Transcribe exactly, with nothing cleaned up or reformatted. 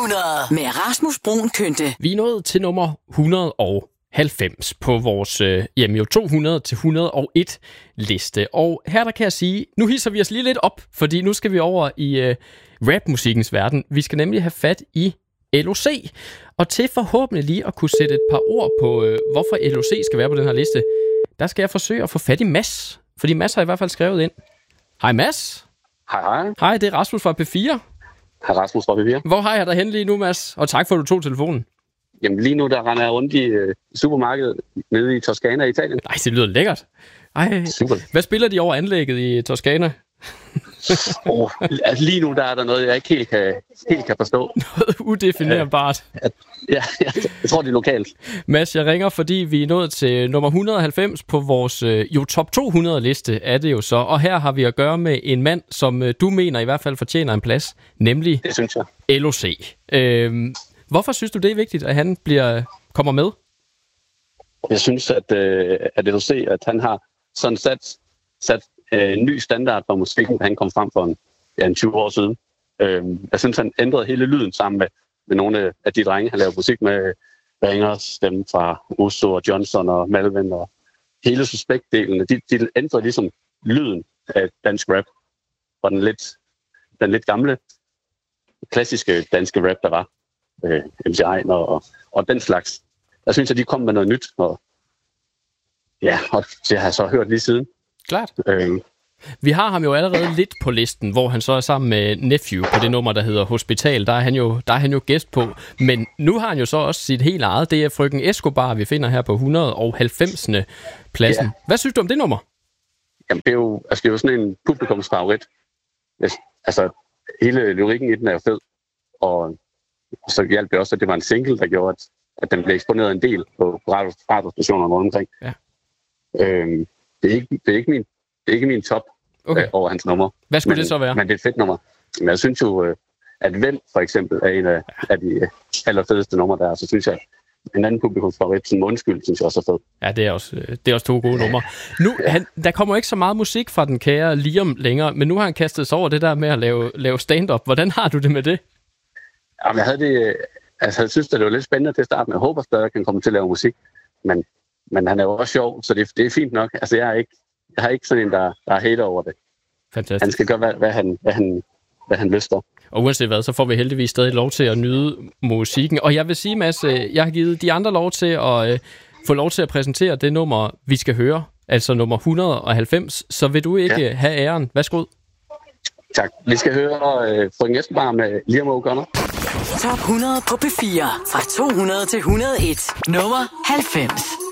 hundrede med Rasmus Bruun Kynte. Vi er nået til nummer et hundrede og halvfems på vores øh, jamen jo to hundrede til et hundrede og en liste. Og her der kan jeg sige, nu hisser vi os lige lidt op, fordi nu skal vi over i øh, rapmusikkens verden. Vi skal nemlig have fat i L O C. Og til forhåbentlig lige at kunne sætte et par ord på, øh, hvorfor L O C skal være på den her liste, der skal jeg forsøge at få fat i Mads. Fordi Mads har i hvert fald skrevet ind. Hej Mads. Hej hej. Hej, det er Rasmus fra P fire. Hej Rasmus fra P fire. Hvor har jeg dig hen lige nu, Mads? Og tak for, at du tog telefonen. Jamen lige nu, der render jeg rundt i øh, supermarkedet nede i Toskana i Italien. Nej, det lyder lækkert. Ej, super. Hvad spiller de over anlægget i Toskana? oh, altså lige nu, der er der noget, jeg ikke helt kan, helt kan forstå. Noget udefinerbart. Ja, ja, ja, jeg tror, det er lokalt. Mads, jeg ringer, fordi vi er nået til nummer et hundrede og halvfems på vores jo top to hundrede liste, er det jo så. Og her har vi at gøre med en mand, som du mener i hvert fald fortjener en plads, nemlig det synes jeg. L O C. Øhm, hvorfor synes du, det er vigtigt, at han bliver, kommer med? Jeg synes, at, øh, at L O C, at han har sådan sat, sat øh, en ny standard for musikken, han kom frem for en, ja, en tyve år siden. Øh, jeg synes, han ændrede hele lyden sammen med, med nogle af de drenge, han lavede musik med. Bangers, dem fra Uso og Johnson og Malvin og hele Suspekt-delen. De, de ændrede ligesom lyden af dansk rap. Og den lidt, den lidt gamle, klassiske danske rap, der var. Øh, M C Ejner og, og den slags. Jeg synes, at de kom med noget nyt. Og, ja, og det har jeg så hørt lige siden. Klart. Øh, Vi har ham jo allerede lidt på listen, hvor han så er sammen med Nephew på det nummer, der hedder Hospital. Der er han jo, der er han jo gæst på. Men nu har han jo så også sit helt eget. Det er Frøken Escobar, vi finder her på et hundrede og halvfems pladsen. Ja. Hvad synes du om det nummer? Jamen, det er jo, altså, det er jo sådan en publikumsfavorit. Altså, hele lyrikken i den er jo fed. Og så hjalp det også, at det var en single, der gjorde, at, at den blev eksponeret en del på radiostationer rundt omkring. Ja. Øhm, det, er ikke, det, er ikke min, det er ikke min top okay. øh, over hans nummer. Hvad skulle men, det så være? Men det er et fedt nummer. Men jeg synes jo, øh, at Hvem for eksempel er en af, af de øh, allerfedeste numre der. Så synes jeg, en anden publikumsfavorit, som Undskyld, synes jeg også er fed. Ja, det er også, det er også to gode numre. Nu, ja. han, der kommer ikke så meget musik fra den kære Liam længere, men nu har han kastet sig over det der med at lave, lave stand-up. Hvordan har du det med det? Jamen, jeg havde det, altså, jeg synes, at det var lidt spændende til at starte med. Jeg håber stadig, at jeg kan komme til at lave musik. Men, men han er jo også sjov, så det, det er fint nok. Altså, jeg er ikke, jeg har ikke sådan en, der, der er hater over det. Fantastisk. Han skal gøre, hvad, hvad, han, hvad, han, hvad han lyster. Og uanset hvad, så får vi heldigvis stadig lov til at nyde musikken. Og jeg vil sige, Mads, jeg har givet de andre lov til at øh, få lov til at præsentere det nummer, vi skal høre. Altså nummer et hundrede og halvfems. Så vil du ikke ja. have æren. Værsgo. Tak. Vi skal høre øh, Frøken Escobar med Liam O'Connor. Top hundrede på P fire. Fra to hundrede til et hundrede og en. Nummer halvfems.